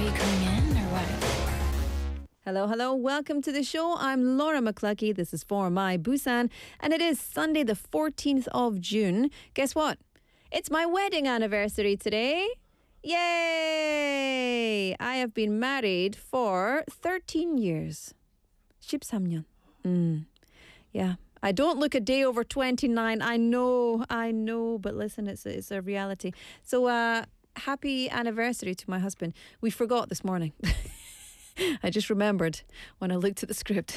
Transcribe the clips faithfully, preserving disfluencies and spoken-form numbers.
you coming in or what? Hello, hello. Welcome to the show. I'm Laura McClucky. This is For My Busan. And it is Sunday, the fourteenth of June. Guess what? It's my wedding anniversary today. Yay! I have been married for thirteen years. 십삼 년. Mm. Yeah. I don't look a day over twenty-nine. I know, I know. But listen, it's, it's a reality. So, uh, happy anniversary to my husband. We forgot this morning. I just remembered when I looked at the script.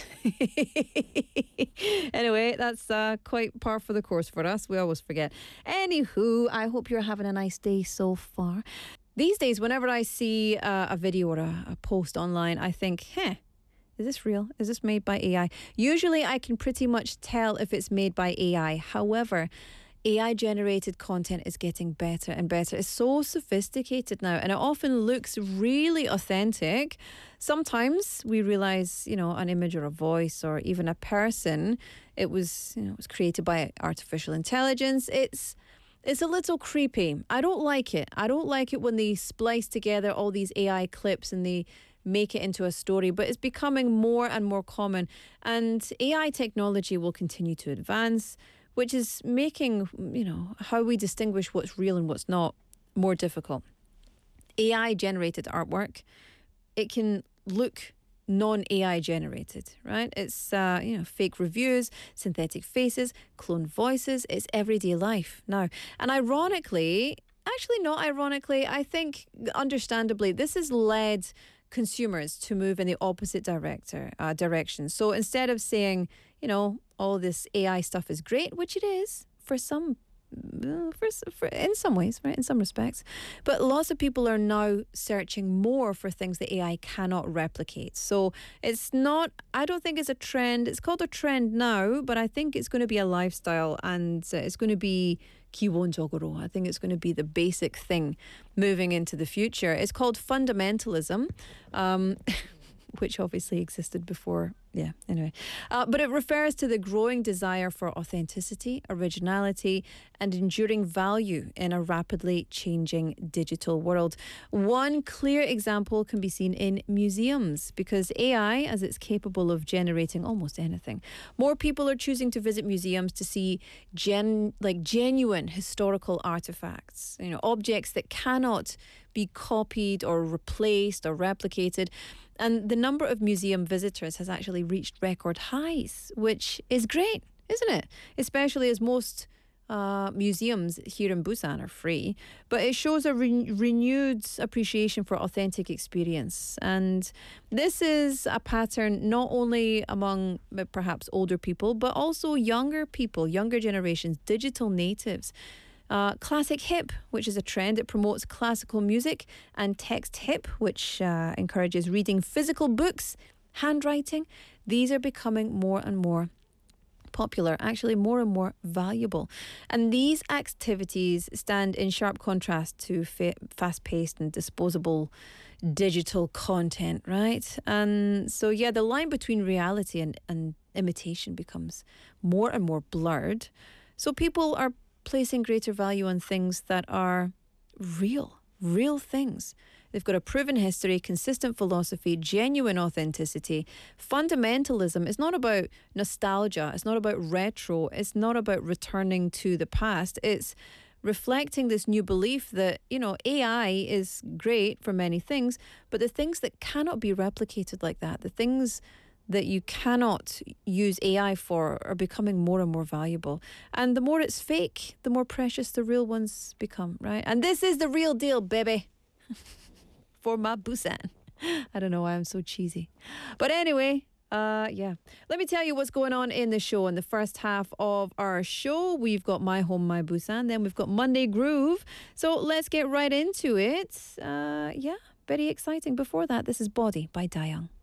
Anyway, that's uh, quite par for the course for us. We always forget. Anywho, I hope you're having a nice day so far. These days, whenever I see uh, a video or a, a post online, I think, hey, is this real? Is this made by A I? Usually I can pretty much tell if it's made by A I. However, A I-generated content is getting better and better. It's so sophisticated now, and it often looks really authentic. Sometimes we realize, you know, an image or a voice or even a person, it was, you know, it was created by artificial intelligence. It's it's a little creepy. I don't like it. I don't like it when they splice together all these A I clips and they make it into a story, but it's becoming more and more common. And A I technology will continue to advance, which is making, you know, how we distinguish what's real and what's not more difficult. A I-generated artwork, it can look non-A I generated, right? It's, uh, you know, fake reviews, synthetic faces, cloned voices. It's everyday life now. And ironically, actually not ironically, I think understandably, this has led consumers to move in the opposite director, uh, direction. So instead of saying, you know, all this A I stuff is great, which it is for some, uh, for, for in some ways, right, in some respects, but lots of people are now searching more for things that A I cannot replicate. So it's not, I don't think it's a trend. It's called a trend now, but I think it's going to be a lifestyle, and uh, it's going to be 기본적으로. I think it's going to be the basic thing moving into the future. It's called fundamentalism, um, which obviously existed before. Yeah, anyway. Uh, but it refers to the growing desire for authenticity, originality, and enduring value in a rapidly changing digital world. One clear example can be seen in museums, because A I, as it's capable of generating almost anything, more people are choosing to visit museums to see gen like genuine historical artifacts, you know, objects that cannot be copied or replaced or replicated. And the number of museum visitors has actually reached record highs, which is great, isn't it? Especially as most uh, museums here in Busan are free. But it shows a re- renewed appreciation for authentic experience. And this is a pattern not only among perhaps older people, but also younger people, younger generations, digital natives. Uh, classic hip, which is a trend. It promotes classical music, and text hip, which uh, encourages reading physical books, handwriting. These are becoming more and more popular, actually more and more valuable. And these activities stand in sharp contrast to fa- fast-paced and disposable digital content, right? And so, yeah, the line between reality and, and imitation becomes more and more blurred. So people are placing greater value on things that are real, real things. They've got a proven history, consistent philosophy, genuine authenticity. Fundamentalism is not about nostalgia. It's not about retro. It's not about returning to the past. It's reflecting this new belief that, you know, A I is great for many things, but the things that cannot be replicated like that, the things that you cannot use A I for, are becoming more and more valuable. And the more it's fake, the more precious the real ones become, right? And this is the real deal, baby. For my Busan. I don't know why I'm so cheesy. But anyway, uh, yeah. Let me tell you what's going on in the show. In the first half of our show, we've got My Home, My Busan. Then we've got Monday Groove. So let's get right into it. Uh, yeah, very exciting. Before that, this is Body by Dayoung.